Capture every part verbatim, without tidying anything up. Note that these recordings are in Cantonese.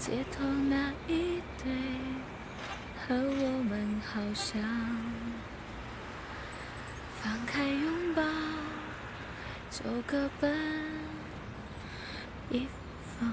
街头那一对和我们好像，放开拥抱，就各奔一方。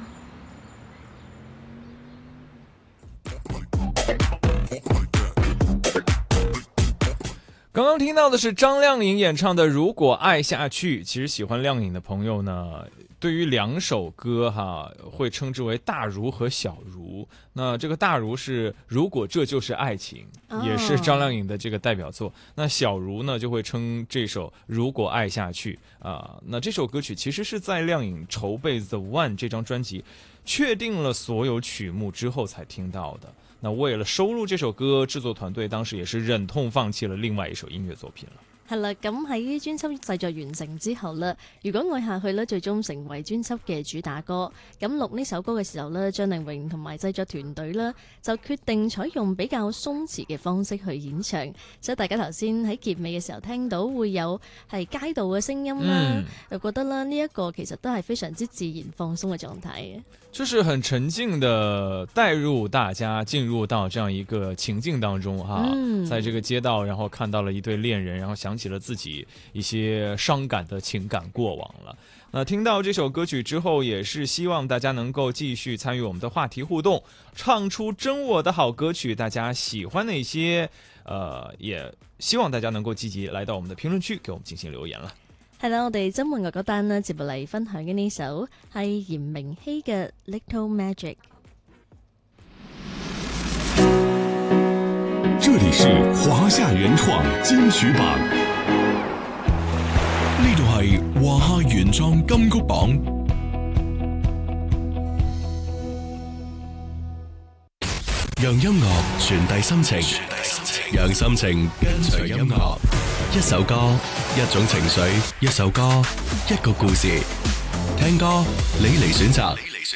刚刚听到的是张靓颖演唱的《如果爱下去》。其实喜欢靓颖的朋友呢，对于两首歌哈会称之为大如和小如。那这个大如是如果这就是爱情，也是张靓颖的这个代表作。那小如呢就会称这首如果爱下去啊、呃。那这首歌曲其实是在靓颖筹备《The One》这张专辑确定了所有曲目之後才聽到的。那為了收錄這首歌，製作團隊當時也是忍痛放棄了另外一首音樂作品了。 係啦，咁喺專輯製作完成之後呢，如果愛下去呢，最終成為專輯嘅主打歌。咁錄呢首歌嘅時候呢，張凌榮同埋製作團隊呢，就決定採用比較鬆弛嘅方式去演唱，所以大家頭先喺結尾嘅時候聽到會有係街道嘅聲音啦，就、嗯、覺得啦呢一個其實都係非常之自然放鬆嘅狀態。 就是很沉靜的帶入大家進入到這樣一個情境當中哈、嗯，在這個街道，然後看到了一對戀人，然後想起了自己一些傷感的情感過往了。那聽到這首歌曲之後，也是希望大家能夠繼續參與我們的話題互動，唱出真我的好歌曲，大家喜歡的一些，呃，也希望大家能夠積極來到我們的評論區給我們進行留言了。 係啦，我哋周末樂歌單呢，接落嚟分享嘅呢首係嚴明熙嘅 Little Magic。 這裡是華夏原創金曲榜，呢度係華夏原創金曲榜。讓音樂傳遞心情，讓心情跟隨音樂。一首歌，一種情緒，一首歌，一個故事。聽歌，你嚟選擇。